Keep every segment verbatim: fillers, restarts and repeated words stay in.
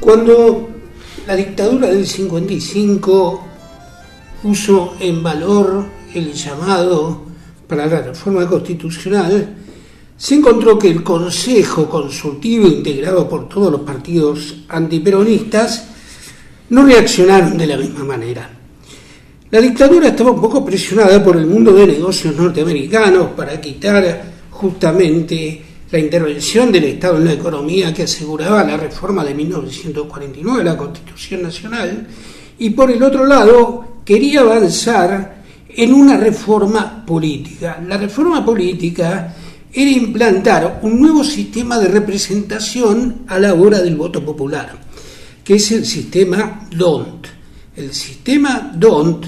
Cuando la dictadura del cincuenta y cinco puso en valor el llamado para la reforma constitucional, se encontró que el Consejo Consultivo, integrado por todos los partidos antiperonistas, no reaccionaron de la misma manera. La dictadura estaba un poco presionada por el mundo de negocios norteamericanos para quitar justamente la intervención del Estado en la economía que aseguraba la reforma de mil novecientos cuarenta y nueve, la Constitución Nacional, y por el otro lado quería avanzar en una reforma política. La reforma política era implantar un nuevo sistema de representación a la hora del voto popular, que es el sistema D O N T. El sistema D O N T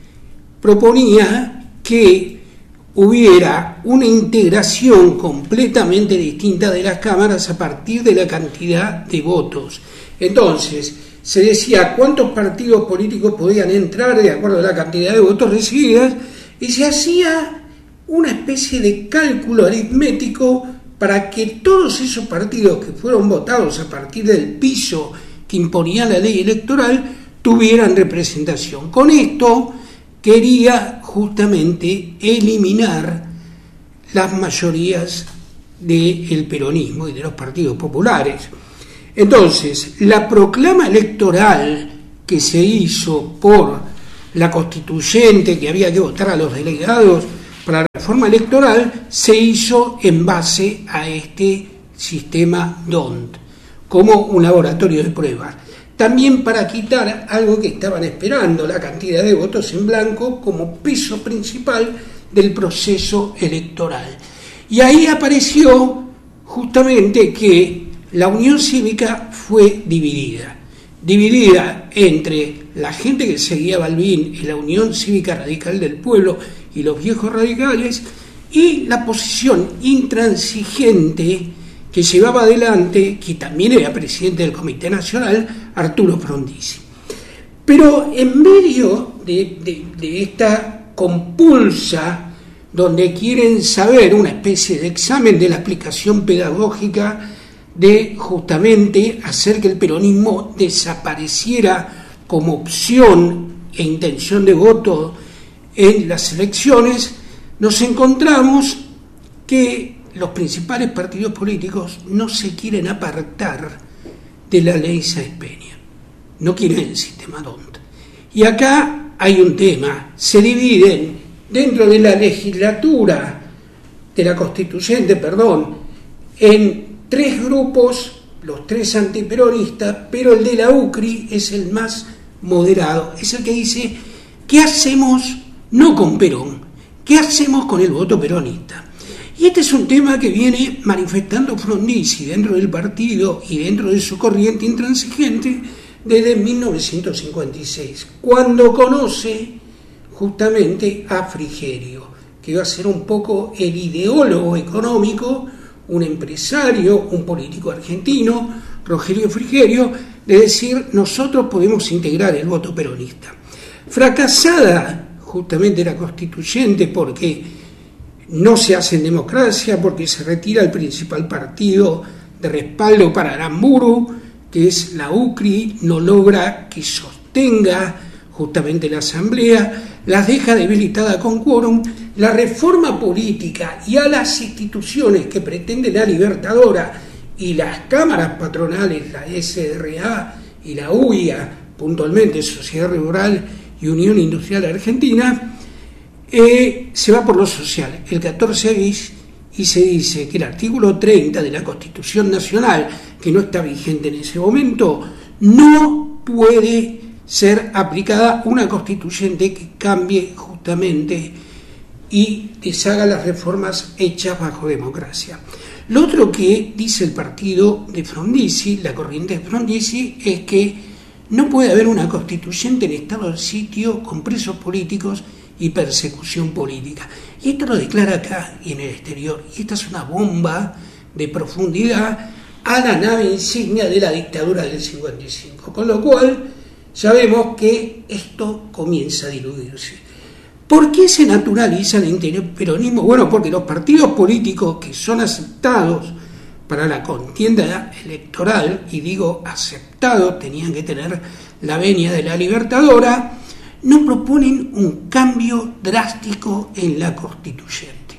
proponía que hubiera una integración completamente distinta de las cámaras a partir de la cantidad de votos. Entonces, se decía cuántos partidos políticos podían entrar de acuerdo a la cantidad de votos recibidas y se hacía una especie de cálculo aritmético para que todos esos partidos que fueron votados a partir del piso que imponía la ley electoral tuvieran representación. Con esto quería justamente eliminar las mayorías del peronismo y de los partidos populares. Entonces, la proclama electoral que se hizo por la constituyente, que había que votar a los delegados para la reforma electoral, se hizo en base a este sistema D O N T, como un laboratorio de pruebas. También para quitar algo que estaban esperando, la cantidad de votos en blanco como peso principal del proceso electoral. Y ahí apareció justamente que la Unión Cívica fue dividida, dividida entre la gente que seguía a Balbín en la Unión Cívica Radical del Pueblo y los viejos radicales, y la posición intransigente que llevaba adelante, que también era presidente del Comité Nacional, Arturo Frondizi. Pero en medio de, de, de esta compulsa, donde quieren saber una especie de examen de la aplicación pedagógica de justamente hacer que el peronismo desapareciera como opción e intención de voto en las elecciones, nos encontramos que los principales partidos políticos no se quieren apartar de la ley Sáenz Peña, no quieren el sistema D O N T. Y acá hay un tema, se dividen dentro de la legislatura de la constituyente, perdón, en tres grupos, los tres antiperonistas, pero el de la U C R I es el más moderado, es el que dice, ¿qué hacemos no con Perón? ¿Qué hacemos con el voto peronista? Y este es un tema que viene manifestando Frondizi dentro del partido y dentro de su corriente intransigente desde mil novecientos cincuenta y seis, cuando conoce justamente a Frigerio, que iba a ser un poco el ideólogo económico, un empresario, un político argentino, Rogelio Frigerio, de decir, nosotros podemos integrar el voto peronista. Fracasada justamente la constituyente porque no se hace en democracia, porque se retira el principal partido de respaldo para Aramburu, que es la U C R I, no logra que sostenga justamente la asamblea, las deja debilitada con quórum, la reforma política y a las instituciones que pretende la Libertadora y las cámaras patronales, la S R A y la U I A, puntualmente Sociedad Rural y Unión Industrial Argentina, eh, se va por lo social, el catorce bis, y se dice que el artículo treinta de la Constitución Nacional, que no está vigente en ese momento, no puede ser aplicada una constituyente que cambie justamente y deshaga las reformas hechas bajo democracia. Lo otro que dice el partido de Frondizi, la corriente de Frondizi, es que no puede haber una constituyente en estado de sitio con presos políticos y persecución política. Y esto lo declara acá y en el exterior. Y esta es una bomba de profundidad a la nave insignia de la dictadura del cincuenta y cinco. Con lo cual, sabemos que esto comienza a diluirse. ¿Por qué se naturaliza el interperonismo? Bueno, porque los partidos políticos que son aceptados para la contienda electoral, y digo aceptado, tenían que tener la venia de la Libertadora, no proponen un cambio drástico en la constituyente.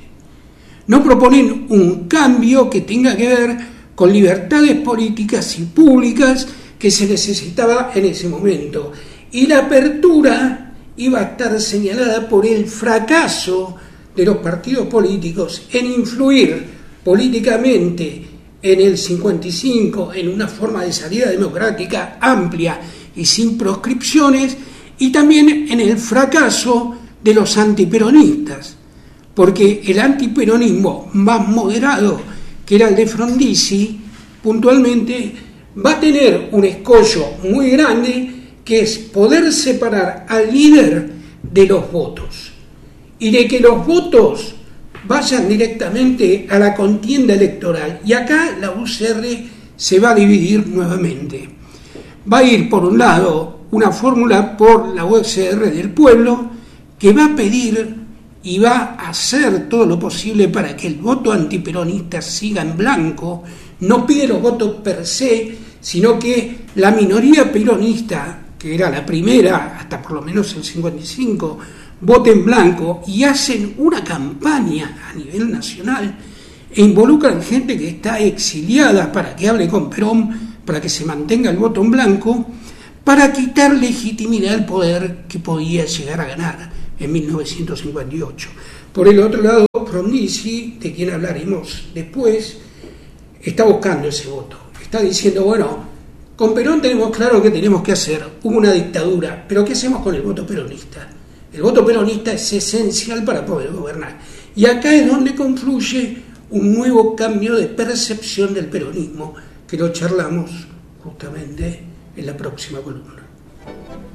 No proponen un cambio que tenga que ver con libertades políticas y públicas que se necesitaba en ese momento. Y la apertura iba a estar señalada por el fracaso de los partidos políticos en influir políticamente en el cincuenta y cinco en una forma de salida democrática amplia y sin proscripciones, y también en el fracaso de los antiperonistas, porque el antiperonismo más moderado, que era el de Frondizi, puntualmente va a tener un escollo muy grande, que es poder separar al líder de los votos, y de que los votos vayan directamente a la contienda electoral. Y acá la U C R se va a dividir nuevamente. Va a ir, por un lado, una fórmula por la U C R del pueblo, que va a pedir y va a hacer todo lo posible para que el voto antiperonista siga en blanco. No pide los votos per se, sino que la minoría peronista, que era la primera, hasta por lo menos el cincuenta y cinco, vote en blanco, y hacen una campaña a nivel nacional e involucran gente que está exiliada para que hable con Perón, para que se mantenga el voto en blanco, para quitar legitimidad al poder que podía llegar a ganar en mil novecientos cincuenta y ocho. Por el otro lado, Frondizi, de quien hablaremos después, está buscando ese voto. Está diciendo, bueno, con Perón tenemos claro que tenemos que hacer una dictadura, pero ¿qué hacemos con el voto peronista? El voto peronista es esencial para poder gobernar. Y acá es donde confluye un nuevo cambio de percepción del peronismo, que lo charlamos justamente en la próxima columna.